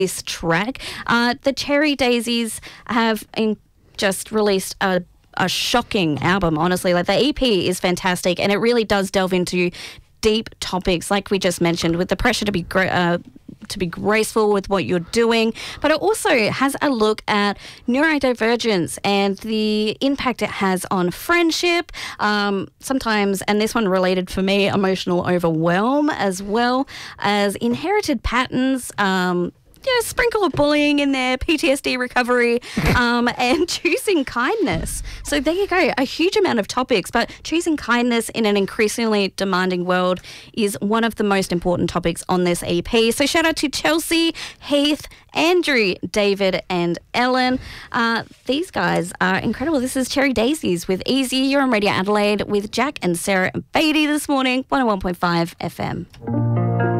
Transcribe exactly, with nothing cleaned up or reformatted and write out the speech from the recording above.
this track. Uh, the Cherry Daisies have in, just released a, a shocking album, honestly. Like, the E P is fantastic, and it really does delve into deep topics, like we just mentioned, with the pressure to be gra- uh, to be graceful with what you're doing, but it also has a look at neurodivergence and the impact it has on friendship, um, sometimes, and this one related for me, emotional overwhelm, as well as inherited patterns, um, yeah, sprinkle of bullying in there, P T S D recovery, um, and choosing kindness. So there you go, a huge amount of topics, but choosing kindness in an increasingly demanding world is one of the most important topics on this E P. So shout out to Chelsea, Heath, Andrew, David and Ellen. Uh, these guys are incredible. This is Cherry Daisies with Easy. You're on Radio Adelaide with Jack and Sarah and Beatty this morning, one oh one point five F M.